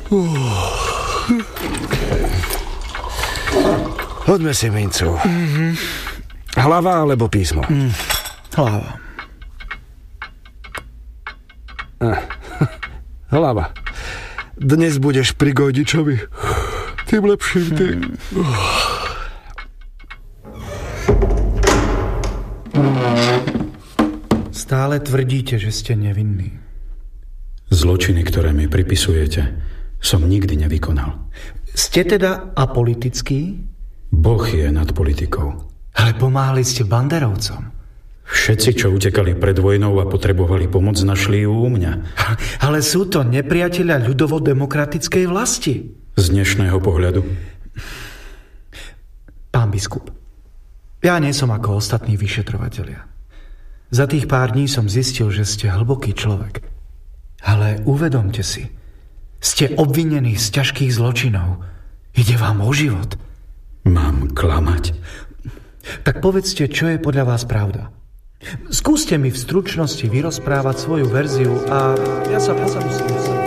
Hoďme si mincu. Hlava alebo písmo? Hlava. Hlava. Dnes budeš pri Gojdičovi. Tým lepším ty. Stále tvrdíte, že ste nevinní. Zločiny, ktoré mi pripisujete, som nikdy nevykonal. Ste teda apolitický? Boh je nad politikou. Ale pomáhali ste banderovcom. Všetci, čo utekali pred vojnou a potrebovali pomoc, našli ju u mňa. Ale sú to nepriatelia ľudovo-demokratickej vlasti. Z dnešného pohľadu. Pán biskup, ja nie som ako ostatní vyšetrovatelia. Za tých pár dní som zistil, že ste hlboký človek. Ale uvedomte si, ste obvinení z ťažkých zločinov. Ide vám o život. Mám klamať? Tak povedzte, čo je podľa vás pravda. Skúste mi v stručnosti vyrozprávať svoju verziu a ja sa potom